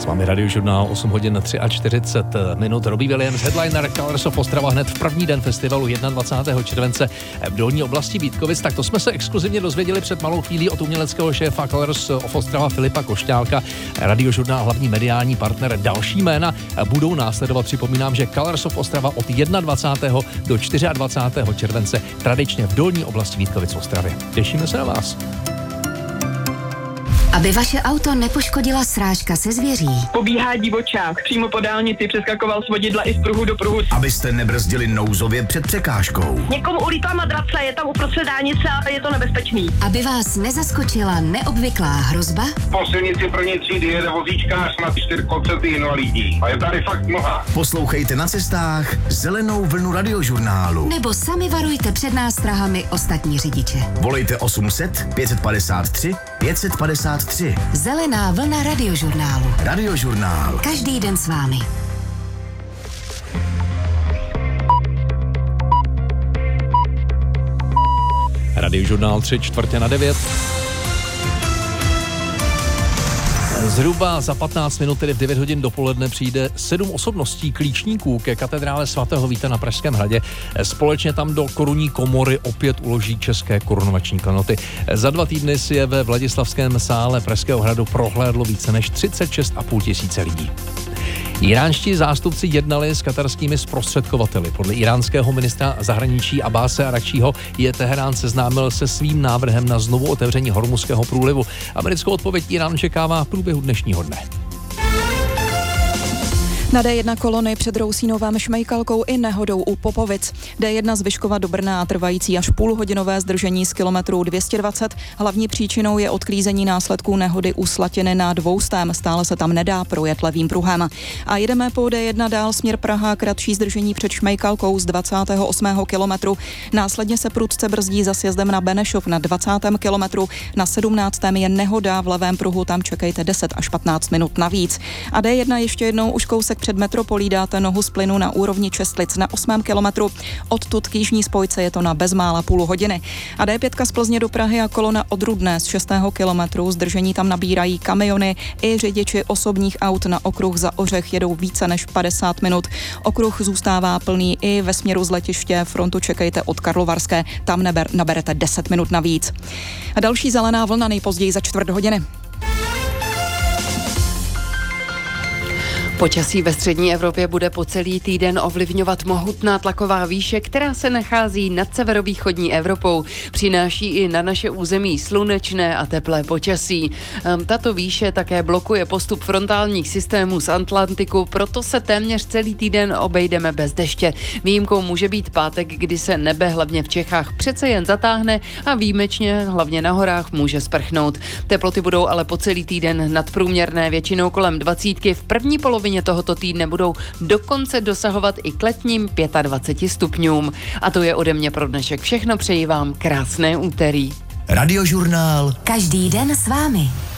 vámi Radiožurnál, 8 hodin 43 minut. Robbie Williams, headliner Colors of Ostrava hned v první den festivalu 21. července v dolní oblasti Vítkovic. Tak to jsme se exkluzivně dozvěděli před malou chvílí od uměleckého šéfa Colors of Ostrava Filipa Košťálka. Radiožurnál, hlavní mediální partner. Další jména budou následovat. Připomínám, že Colors of Ostrava od 21. do 24. července tradičně v dolní oblasti Vítkovic v Ostravě. Těšíme se na vás. Aby vaše auto nepoškodila srážka se zvěří. Pobíhá divočák, přímo po dálnici přeskakoval z vodidla i z pruhu do pruhu. Abyste nebrzdili nouzově před překážkou. Někomu ulítla madrace, je tam uprostřed dálnice a je to nebezpečný. Aby vás nezaskočila neobvyklá hrozba. Po silnici první třídy jede vozíčkář na 4 invalidí. A je tady fakt mnoha. Poslouchejte na cestách Zelenou vlnu Radiožurnálu. Nebo sami varujte před nástrahami ostatní řidiče. Volejte 800 553 553. Zelená vlna Radiožurnálu. Radiožurnál. Každý den s vámi. Radiožurnál 8:45. Zhruba za 15 minut, tedy v 9 hodin dopoledne, přijde 7 osobností klíčníků ke katedrále svatého Víta na Pražském hradě. Společně tam do korunní komory opět uloží české korunovační klenoty. Za 2 týdny si je ve Vladislavském sále Pražského hradu prohlédlo více než 36,5 tisíce lidí. Iránští zástupci jednali s katarskými zprostředkovateli. Podle iránského ministra zahraničí Abáse Arakčího je Teherán seznámil se svým návrhem na znovu otevření Hormuzského průlivu. Americkou odpověď Irán čekává v průběhu dnešního dne. Na D1 kolony před Rousínovem Šmejkalkou i nehodou u Popovic. D1 z Vyškova do Brna trvající až půlhodinové zdržení z kilometru 220. Hlavní příčinou je odklízení následků nehody u Slatiny nad Dvoustém. Stále se tam nedá projet levým pruhem. A jedeme po D1 dál směr Praha, kratší zdržení před Šmejkalkou z 28. kilometru. Následně se prudce brzdí za sjezdem na Benešov na 20. kilometru. Na 17. je nehoda v levém pruhu, tam čekejte 10 až 15 minut navíc. A D1 ještě jednou už kousek před Metropolí dáte nohu z plynu na úrovni Čestlic na 8. kilometru. Odtud k jižní spojce je to na bezmála půl hodiny. A D5 z Plzně do Prahy a kolona od Rudné z 6. kilometru. Zdržení tam nabírají kamiony i řidiči osobních aut. Na okruh za Ořech jedou více než 50 minut. Okruh zůstává plný i ve směru z letiště. Frontu čekejte od Karlovarské. Tam naberete 10 minut navíc. A další zelená vlna nejpozději za 4 hodiny. Počasí ve střední Evropě bude po celý týden ovlivňovat mohutná tlaková výše, která se nachází nad severovýchodní Evropou. Přináší i na naše území slunečné a teplé počasí. Tato výše také blokuje postup frontálních systémů z Atlantiku, proto se téměř celý týden obejdeme bez deště. Výjimkou může být pátek, kdy se nebe hlavně v Čechách přece jen zatáhne a výjimečně hlavně na horách může sprchnout. Teploty budou ale po celý týden nadprůměrné, většinou kolem 20. V první polovině tohoto týdne budou dokonce dosahovat i k letním 25 stupňům. A to je ode mě pro dnešek všechno. Přeji vám krásné úterý. Radiožurnál. Každý den s vámi.